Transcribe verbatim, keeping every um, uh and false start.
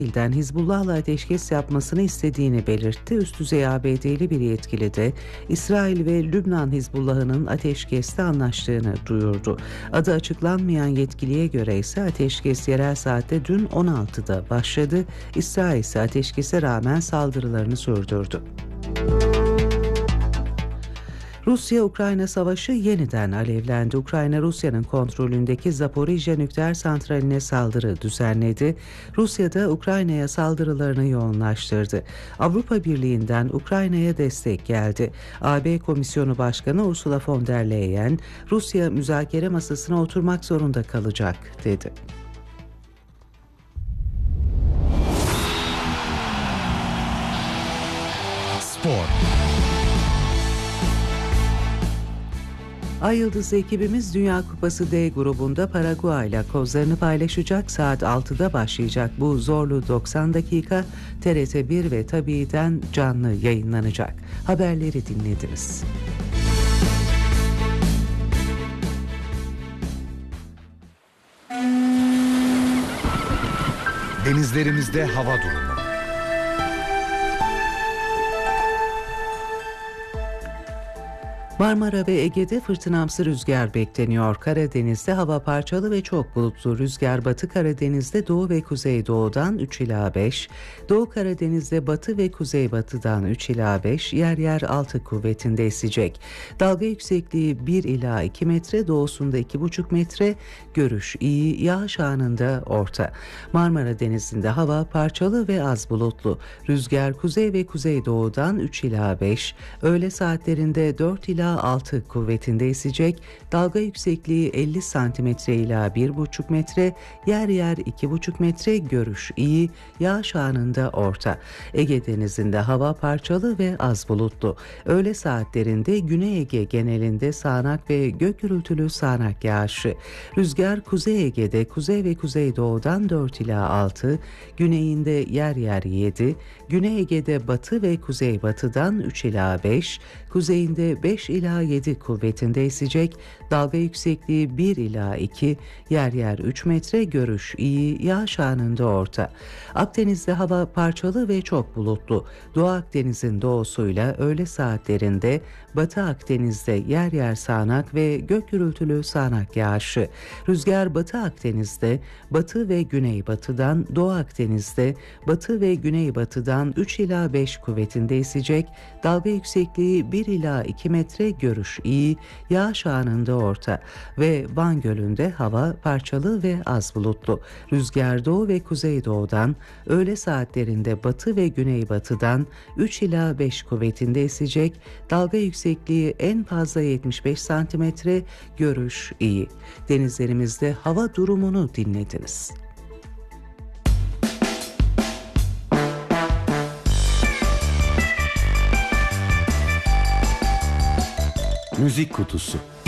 İsrail'den Hizbullah'la ateşkes yapmasını istediğini belirtti. Üst düzey A B D'li bir yetkili de İsrail ve Lübnan Hizbullah'ının ateşkeste anlaştığını duyurdu. Adı açıklanmayan yetkiliye göre ise ateşkes yerel saatte dün on altıda başladı. İsrail ise ateşkese rağmen saldırılarını sürdürdü. Rusya-Ukrayna savaşı yeniden alevlendi. Ukrayna, Rusya'nın kontrolündeki Zaporijya nükleer santraline saldırı düzenledi. Rusya da Ukrayna'ya saldırılarını yoğunlaştırdı. Avrupa Birliği'nden Ukrayna'ya destek geldi. A B Komisyonu Başkanı Ursula von der Leyen, Rusya müzakere masasına oturmak zorunda kalacak, dedi. Spor. Ay Yıldızı ekibimiz Dünya Kupası D grubunda Paraguay ile kozlarını paylaşacak. Saat altıda başlayacak bu zorlu doksan dakika T R T bir ve Tabii'den canlı yayınlanacak. Haberleri dinlediniz. Denizlerimizde hava durumu. Marmara ve Ege'de fırtınamsı rüzgar bekleniyor. Karadeniz'de hava parçalı ve çok bulutlu. Rüzgar Batı Karadeniz'de doğu ve kuzeydoğudan üç ila beş, Doğu Karadeniz'de batı ve kuzeybatıdan üç ila beş, yer yer altı kuvvetinde esecek. Dalga yüksekliği bir ila iki metre, doğusunda iki buçuk metre, görüş iyi, yağış anında orta. Marmara Denizi'nde hava parçalı ve az bulutlu. Rüzgar kuzey ve kuzeydoğudan üç ila beş, öğle saatlerinde dört ila altı kuvvetinde esecek. Dalga yüksekliği elli santimetre ila bir buçuk metre, yer yer iki buçuk metre, görüş iyi, yağış anında orta. Ege Denizi'nde hava parçalı ve az bulutlu. Öğle saatlerinde Güney Ege genelinde sağanak ve gök gürültülü sağanak yağışı. Rüzgar Kuzey Ege'de kuzey ve kuzeydoğudan dört ila altı, güneyinde yer yer yedi, Güney Ege'de batı ve kuzeybatıdan üç ila beş, kuzeyinde beş ila yedi kuvvetinde esecek. Dalga yüksekliği bir ila iki, yer yer üç metre, görüş iyi, yağış anında orta. Akdeniz'de hava parçalı ve çok bulutlu. Doğu Akdeniz'in doğusuyla öğle saatlerinde Batı Akdeniz'de yer yer sağanak ve gök gürültülü sağanak yağışı. Rüzgar Batı Akdeniz'de batı ve güneybatıdan, Doğu Akdeniz'de batı ve güneybatıdan üç ila beş kuvvetinde esecek. Dalga yüksekliği bir ila iki metre, görüş iyi, yağış anında orta. Ve Van Gölü'nde hava parçalı ve az bulutlu. Rüzgar doğu ve kuzeydoğudan, öğle saatlerinde batı ve güneybatıdan üç ila beş kuvvetinde esecek. Dalga yüksekliği en fazla yetmiş beş santimetre, görüş iyi. Denizlerimizde hava durumunu dinlediniz. Müzik kutusu.